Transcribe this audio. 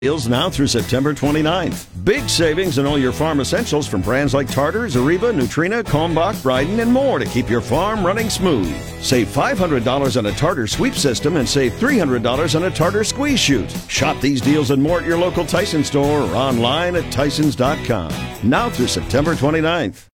Deals now through September 29th. Big savings in all your farm essentials from brands like Tartar, Zariba, Nutrina, Kalmbach, Bryden, and more to keep your farm running smooth. Save $500 on a Tartar sweep system and save $300 on a Tartar squeeze chute. Shop these deals and more at your local Tyson store or online at Tysons.com. Now through September 29th.